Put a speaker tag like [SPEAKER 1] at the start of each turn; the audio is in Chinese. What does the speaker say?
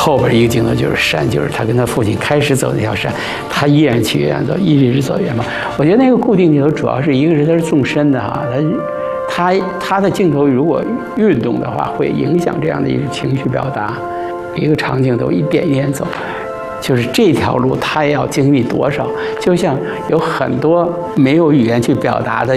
[SPEAKER 1] 后边一个镜头就是山，就是他跟他父亲开始走那条山，他依然去远走，一直走远方。我觉得那个固定镜头主要是一个是它是纵深的哈，他的镜头如果运动的话，会影响这样的一个情绪表达。一个长镜头一点一点走，就是这条路他要经历多少，就像有很多没有语言去表达的